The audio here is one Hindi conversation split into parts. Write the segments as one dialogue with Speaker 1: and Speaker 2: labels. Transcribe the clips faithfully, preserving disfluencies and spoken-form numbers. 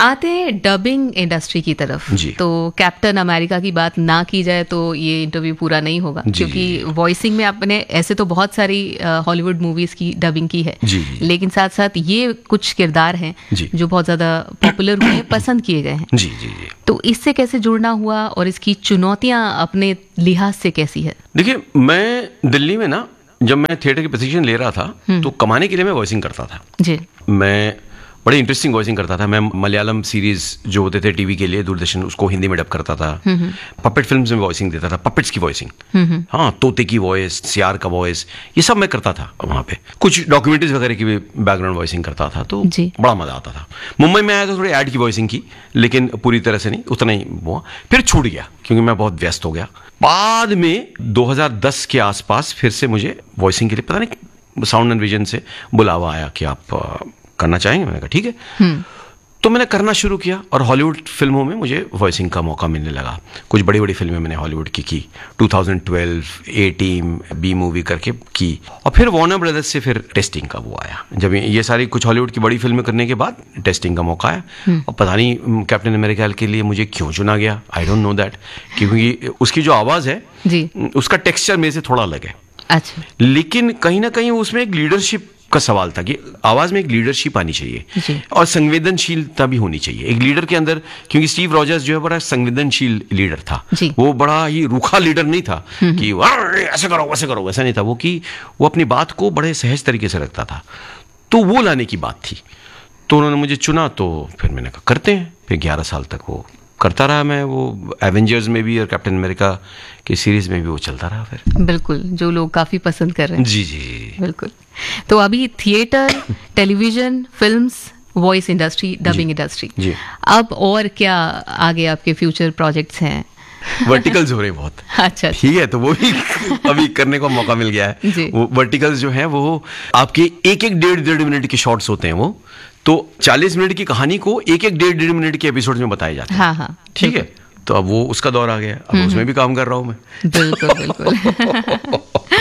Speaker 1: आते हैं डबिंग इंडस्ट्री की तरफ। तो कैप्टन अमेरिका की बात ना की जाए तो ये इंटरव्यू पूरा नहीं होगा, क्योंकि वॉइसिंग में आपने ऐसे तो बहुत सारी हॉलीवुड मूवीज की डबिंग की है, जी, लेकिन साथ साथ ये कुछ किरदार हैं जो बहुत ज्यादा पॉपुलर हुए, पसंद किए गए हैं। जी, जी, जी। तो इससे कैसे जुड़ना हुआ और इसकी चुनौतियां अपने लिहाज से कैसी है?
Speaker 2: देखिए, मैं दिल्ली में ना जब मैं थिएटर की पोजीशन ले रहा था तो कमाने के लिए मैं वॉइसिंग करता था। जी। मैं बड़ी इंटरेस्टिंग वॉइसिंग करता था। मैं मलयालम सीरीज जो होते थे टीवी के लिए, दूरदर्शन, उसको हिंदी में डब करता था। पपेट फिल्म्स में वॉइसिंग देता था, पपेट्स की वॉइसिंग, हाँ, तोते की वॉइस, सियार का वॉइस, ये सब मैं करता था वहाँ पे। कुछ डॉक्यूमेंट्रीज वगैरह की भी बैकग्राउंड वॉइसिंग करता था, तो बड़ा मजा आता था। मुंबई में आया तो थोड़ी एड की वॉइसिंग की, लेकिन पूरी तरह से नहीं, उतना ही हुआ। फिर छूट गया क्योंकि मैं बहुत व्यस्त हो गया। बाद में दो हज़ार दस के आसपास फिर से मुझे वॉइसिंग के लिए, पता नहीं, साउंड एंड विजन से बुलावा आया कि आप करना चाहेंगे। मैंने कहा ठीक है। तो मैंने करना शुरू किया और हॉलीवुड फिल्मों में मुझे वॉइसिंग का मौका मिलने लगा। कुछ बड़ी बड़ी फिल्में मैंने हॉलीवुड की की दो हज़ार बारह, ए टीम, बी मूवी करके की। और फिर वार्नर ब्रदर्स से फिर टेस्टिंग का वो आया। जब ये सारी कुछ हॉलीवुड की बड़ी फिल्में करने के बाद टेस्टिंग का मौका आया। और पता नहीं कैप्टन अमेरिका के लिए मुझे क्यों चुना गया, आई डोंट नो दैट, क्योंकि उसकी जो आवाज़ है जी, उसका टेक्सचर मेरे से थोड़ा अलग है। अच्छा। लेकिन कहीं ना कहीं उसमें एक लीडरशिप का सवाल था कि आवाज में एक लीडरशिप आनी चाहिए और संवेदनशीलता भी होनी चाहिए एक लीडर के अंदर, क्योंकि स्टीव रॉजर्स जो है बड़ा संवेदनशील लीडर था। वो बड़ा ही रूखा लीडर नहीं था कि ऐसे करो वैसे करो, वैसा नहीं था वो, कि वो अपनी बात को बड़े सहज तरीके से रखता था। तो वो लाने की बात थी, तो उन्होंने मुझे चुना। तो फिर मैंने कहा करते हैं। फिर ग्यारह साल तक वो करता रहा मैं, वो एवेंजर्स में भी और कैप्टन अमेरिका की सीरीज में भी वो चलता रहा। फिर
Speaker 1: बिल्कुल, जो लोग काफी पसंद कर रहे हैं।
Speaker 2: जी जी
Speaker 1: बिल्कुल। तो अभी theatre, television, films, voice industry, dubbing industry, अब और क्या आगे आपके फ्यूचर प्रोजेक्ट्स हैं?
Speaker 2: वर्टिकल्स हो रहे हैं बहुत।
Speaker 1: अच्छा,
Speaker 2: ठीक है, तो वो भी अभी करने को मौका मिल गया है। वो वर्टिकल्स जो है वो आपके एक एक डेढ़ डेढ़ मिनट के शॉर्ट्स होते हैं। वो तो चालीस मिनट की कहानी को एक एक डेढ़ डेढ़ मिनट के एपिसोड में बताया जाता है। हाँ हाँ, ठीक है। तो अब वो उसका दौर आ गया, अब उसमें भी काम कर रहा हूं मैं।
Speaker 1: बिल्कुल बिल्कुल।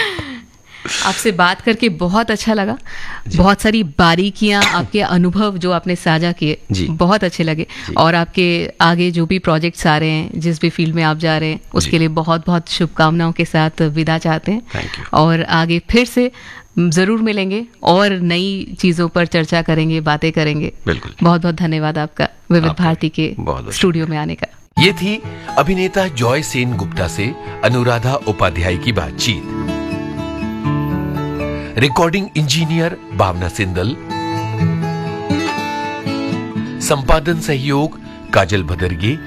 Speaker 1: आपसे बात करके बहुत अच्छा लगा। बहुत सारी बारीकियां, आपके अनुभव जो आपने साझा किए बहुत अच्छे लगे। और आपके आगे जो भी प्रोजेक्ट्स आ रहे हैं, जिस भी फील्ड में आप जा रहे हैं, उसके लिए बहुत बहुत शुभकामनाओं के साथ विदा चाहते हैं। और आगे फिर से जरूर मिलेंगे और नई चीजों पर चर्चा करेंगे, बातें करेंगे। बिल्कुल। बहुत बहुत धन्यवाद आपका विविध भारती के स्टूडियो में आने का।
Speaker 3: ये थी अभिनेता जॉय सेन गुप्ता से अनुराधा उपाध्याय की बातचीत। रिकॉर्डिंग इंजीनियर भावना सिंदल, संपादन सहयोग काजल भदरगे,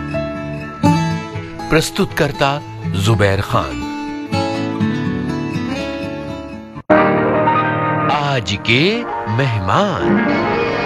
Speaker 3: प्रस्तुतकर्ता जुबैर खान। आज के मेहमान।